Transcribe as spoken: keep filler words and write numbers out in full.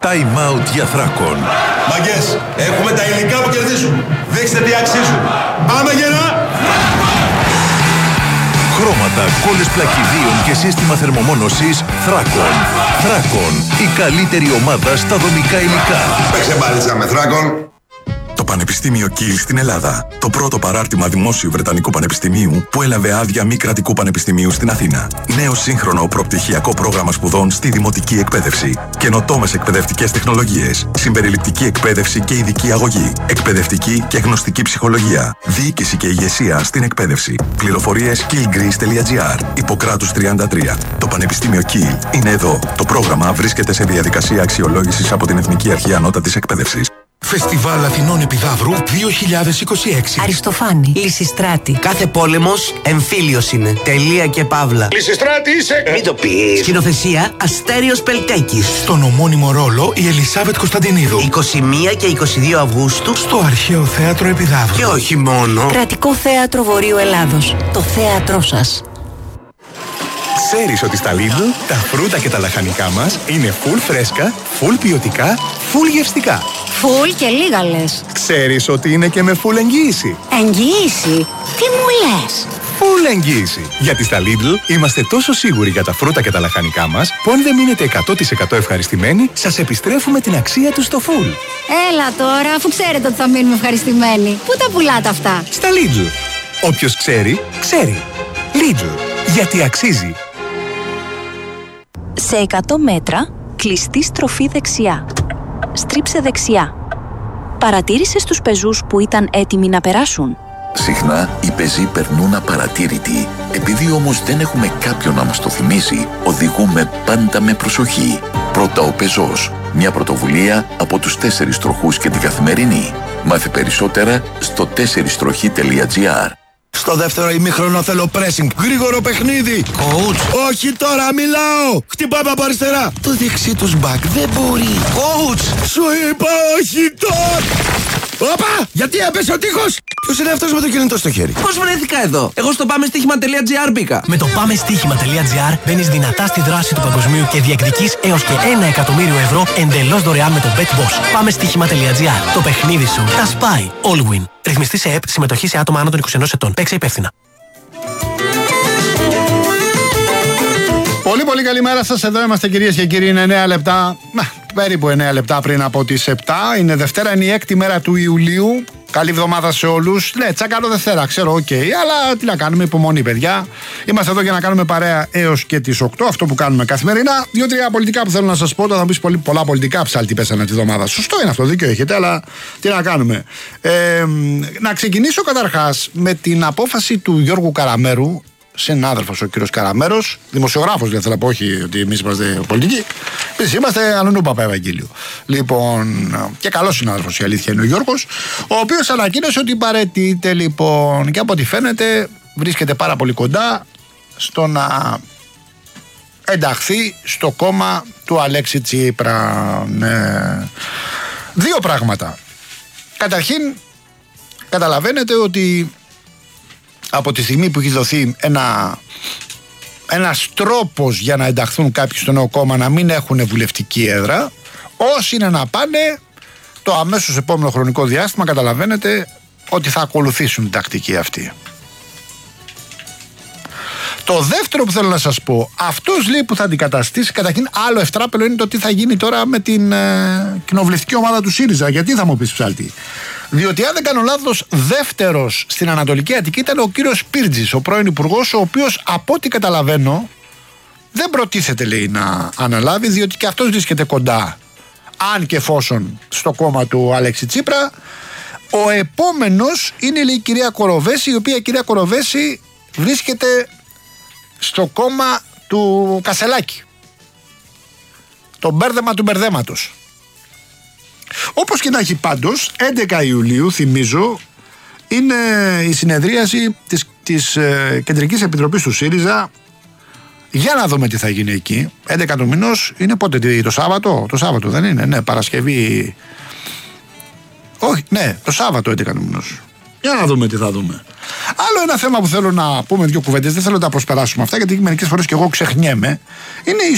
Time out για Θράκον. Μαγκές, έχουμε τα υλικά που κερδίζουν. Δείξτε τι αξίζουν. Πάμε γερά! Χρώματα, κόλλες πλακιδίων και σύστημα θερμομόνωσης Θράκον. Θράκον, η καλύτερη ομάδα στα δομικά υλικά. Παίξε μπάλιτσα με Θράκον. Το Πανεπιστήμιο Κιλ στην Ελλάδα. Το πρώτο παράρτημα δημόσιου Βρετανικού Πανεπιστημίου που έλαβε άδεια μη κρατικού πανεπιστημίου στην Αθήνα. Νέο σύγχρονο προπτυχιακό πρόγραμμα σπουδών στη δημοτική εκπαίδευση. Καινοτόμες εκπαιδευτικές τεχνολογίες. Συμπεριληπτική εκπαίδευση και ειδική αγωγή. Εκπαιδευτική και γνωστική ψυχολογία. Διοίκηση και ηγεσία στην εκπαίδευση. Πληροφορίες killgreece τελεία gr. Ιπποκράτους τριάντα τρία. Το Πανεπιστήμιο Κιλ είναι εδώ. Το πρόγραμμα βρίσκεται σε διαδικασία αξιολόγησης από την Εθνική Αρχή Ανώτατης Εκπαίδευσης. Φεστιβάλ Αθηνών Επιδαύρου δύο χιλιάδες είκοσι έξι. Αριστοφάνη, Λυσιστράτη. Κάθε πόλεμος εμφύλιος είναι. Τελεία και παύλα. Λυσιστράτη είσαι! Μην το πεις. Σκηνοθεσία Αστέριος Πελτέκης. Στον ομώνυμο ρόλο η Ελισάβετ Κωνσταντινίδου. είκοσι μία και είκοσι δύο Αυγούστου. Στο Αρχαίο Θέατρο Επιδαύρου. Και όχι μόνο. Κρατικό Θέατρο Βορείου Ελλάδος. Το θέατρό σας. Ξέρεις ότι στα Lidl τα φρούτα και τα λαχανικά μας είναι full φρέσκα, full ποιοτικά, full γευστικά. Φουλ και λίγα λες. Ξέρεις ότι είναι και με full εγγύηση. Εγγύηση? Τι μου λες? Full εγγύηση. Γιατί στα Lidl είμαστε τόσο σίγουροι για τα φρούτα και τα λαχανικά μας που αν δεν μείνετε εκατό τοις εκατό ευχαριστημένοι, σας επιστρέφουμε την αξία τους στο full. Έλα τώρα, αφού ξέρετε ότι θα μείνουμε ευχαριστημένοι. Πού τα πουλάτε αυτά? Στα Lidl. Όποιος ξέρει, ξέρει. Lidl. Γιατί αξίζει. Σε εκατό μέτρα, κλειστή στροφή δεξιά. Στρίψε δεξιά. Παρατήρησες τους πεζούς που ήταν έτοιμοι να περάσουν? Συχνά οι πεζοί περνούν απαρατήρητοι. Επειδή όμως δεν έχουμε κάποιον να μας το θυμίσει, οδηγούμε πάντα με προσοχή. Πρώτα ο πεζός. Μια πρωτοβουλία από τους τέσσερις τροχούς και την Καθημερινή. Μάθε περισσότερα στο τέσσερις τροχή τελεία gr. Στο δεύτερο ημίχρονο θέλω pressing. Γρήγορο παιχνίδι. Coach. Όχι τώρα, μιλάω. Χτυπάμε από αριστερά. Το δεξί τους μπακ δεν μπορεί. Coach. Σου είπα όχι τώρα. Όπα, γιατί έπεσε ο τείχος. Ποιος είναι αυτός με το κινητό στο χέρι? Πώς βρέθηκα εδώ? Εγώ στο πάμε στοίχημα τελεία gr μπήκα. Με το πάμε στοίχημα τελεία gr μπαίνεις δυνατά στη δράση του παγκοσμίου και διεκδικείς έως και ένα εκατομμύριο ευρώ εντελώς δωρεάν με το BetBoss. Πάμε στοίχημα τελεία gr. Το παιχνίδι σου τα σπάει. All win. Ρυθμιστή σε ΕΠ, συμμετοχή σε άτομα άνω των είκοσι ενός ετών. Παίξε υπεύθυνα. Πολύ πολύ καλημέρα σας. Εδώ είμαστε κυρίες και κύριοι. Είναι εννέα λεπτά, περίπου εννέα λεπτά πριν από τις επτά. Είναι Δευτέρα, είναι η έκτη μέρα του Ιουλίου. Καλή εβδομάδα σε όλους. Ναι, τσακαλώ Δευτέρα, ξέρω, οκ. Okay. Αλλά τι να κάνουμε, υπομονή, παιδιά. Είμαστε εδώ για να κάνουμε παρέα έως και τις οκτώ. Αυτό που κάνουμε καθημερινά. Δύο-τρία πολιτικά που θέλω να σας πω. Θα μου πεις πολύ, πολλά πολιτικά ψάλτη πέσανε τη εβδομάδα. Σωστό είναι αυτό, δίκιο έχετε, αλλά τι να κάνουμε. Ε, να ξεκινήσω καταρχάς με την απόφαση του Γιώργου Καραμέρου. Συνάδελφος ο κύριος Καραμέρος, δημοσιογράφος, δηλαδή θέλω να πω, όχι ότι εμείς είμαστε πολιτικοί. Εμείς είμαστε Ανωνού Παπα Ευαγγέλιο. Λοιπόν, και καλός συνάδελφος η αλήθεια είναι ο Γιώργος, ο οποίος ανακοίνωσε ότι παραιτείται, λοιπόν, και από ό,τι φαίνεται βρίσκεται πάρα πολύ κοντά στο να ενταχθεί στο κόμμα του Αλέξη Τσίπρα. Ναι. Δύο πράγματα. Καταρχήν, καταλαβαίνετε ότι από τη στιγμή που έχει δοθεί ένα, ένας τρόπος για να ενταχθούν κάποιοι στο νέο κόμμα να μην έχουν βουλευτική έδρα, όσοι είναι να πάνε το αμέσως επόμενο χρονικό διάστημα, καταλαβαίνετε ότι θα ακολουθήσουν την τακτική αυτή. Το δεύτερο που θέλω να σας πω, αυτός λέει που θα αντικαταστήσει, καταρχήν άλλο ευτράπελο είναι το τι θα γίνει τώρα με την ε, κοινοβουλευτική ομάδα του ΣΥΡΙΖΑ. Γιατί θα μου πεις ψάλτη? Διότι αν δεν κάνω λάθος, δεύτερος στην Ανατολική Αττική ήταν ο κύριος Πύρτζης, ο πρώην υπουργός, ο οποίος από ό,τι καταλαβαίνω δεν προτίθεται, λέει, να αναλάβει, διότι και αυτός βρίσκεται κοντά, αν και εφόσον, στο κόμμα του Αλέξη Τσίπρα. Ο επόμενος είναι, λέει, η κυρία Κοροβέση, η οποία η κυρία Κοροβέση βρίσκεται στο κόμμα του Κασελάκη. Το μπέρδεμα του μπερδέματος. Όπως και να έχει, πάντως, έντεκα Ιουλίου, θυμίζω, είναι η συνεδρίαση της, της ε, Κεντρικής Επιτροπής του ΣΥΡΙΖΑ. Για να δούμε τι θα γίνει εκεί. έντεκα του μηνός είναι πότε, το Σάββατο? Το Σάββατο δεν είναι? Ναι, Παρασκευή. Όχι, ναι, το Σάββατο έντεκα του μηνός. Για να δούμε τι θα δούμε. Άλλο ένα θέμα που θέλω να πούμε δύο κουβέντες, δεν θέλω να τα προσπεράσουμε αυτά, γιατί μερικές φορές και εγώ ξεχνιέμαι, είναι η